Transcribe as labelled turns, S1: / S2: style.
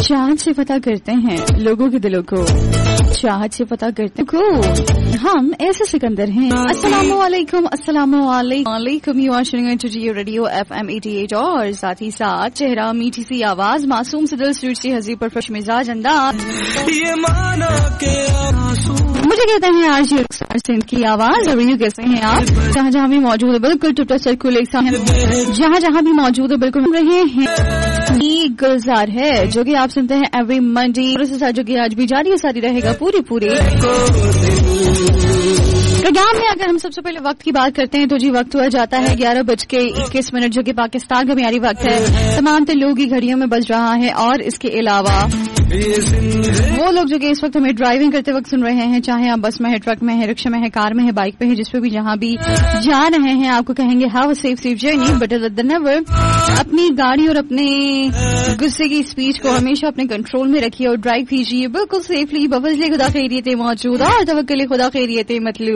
S1: चाहत से पता करते हैं लोगों के दिलों को, चाहत से पता करते को हम ऐसे सिकंदर हैं। अस्सलामुअलैकुम, अस्सलामुअलैकुम। You are सुनिंग to Jio radio FM 88 और साथ ही साथ चेहरा, मीठी सी आवाज, मासूम से दिल, स्वीट सी हंसी पर खुश मिजाज अंदाज, ये माना के मुझे कहते हैं आज ये रुखसार सिंध की आवाज। और रिव्यू कैसे हैं आप? जहाँ जहाँ भी मौजूद है बिल्कुल टुटा सर्कुल एक साथ, जहाँ जहाँ भी मौजूद है बिल्कुल हम रहे हैं। ये गुलजार है जो कि आप सुनते हैं एवरी मंडे, जो कि आज भी जारी सारी रहेगा पूरी प्रोग्राम में। अगर हम सबसे पहले वक्त की बात करते हैं तो जी वक्त हुआ जाता है 11:21 जो कि पाकिस्तान का मियारी वक्त है। तमाम लोग की घड़ियों में बज रहा है। और इसके अलावा वो लोग जो कि इस वक्त हमें ड्राइविंग करते वक्त सुन रहे हैं, चाहे आप बस में है, ट्रक में है, रिक्शा में है, कार में है, बाइक पे है, जिस पे भी जहां भी जा रहे हैं, आपको कहेंगे have a safe journey. But never अपनी गाड़ी और अपने गुस्से की स्पीच को हमेशा अपने कंट्रोल में रखिए और ड्राइव कीजिए बिल्कुल सेफली। बफजले खुदा खैरियत मौजूद और तवक्कुल खुदा खैरियत मतलूब।